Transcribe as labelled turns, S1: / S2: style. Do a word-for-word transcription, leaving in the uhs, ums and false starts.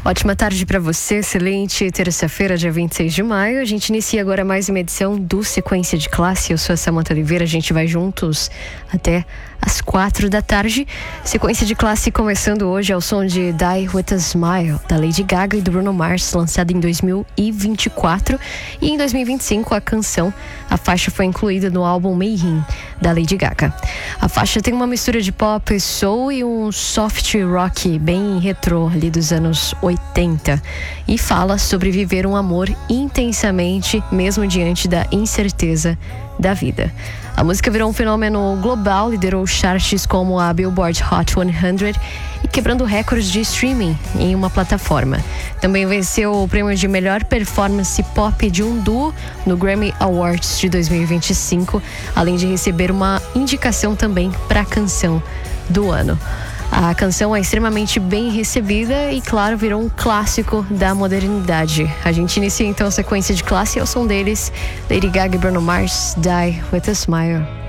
S1: Ótima tarde para você, excelente terça-feira, dia vinte e seis de maio. A gente inicia agora mais uma edição do Sequência de Classe. Eu sou a Samantha Oliveira, a gente vai juntos até às quatro da tarde. Sequência de Classe começando hoje ao som de Die With A Smile, da Lady Gaga e do Bruno Mars, lançada em dois mil e vinte e quatro. E em dois mil e vinte e cinco, a canção, a faixa foi incluída no álbum Mayhem, da Lady Gaga. A faixa tem uma mistura de pop, soul e um soft rock bem retrô ali dos anos oitenta, e fala sobre viver um amor intensamente, mesmo diante da incerteza da vida. A música virou um fenômeno global, liderou charts como a Billboard Hot cem e quebrando recordes de streaming em uma plataforma. Também venceu o prêmio de melhor performance pop de um duo no Grammy Awards de dois mil e vinte e cinco, além de receber uma indicação também para a canção do ano. A canção é extremamente bem recebida e, claro, virou um clássico da modernidade. A gente inicia então a sequência de classe ao som deles, Lady Gaga e Bruno Mars, Die With A Smile.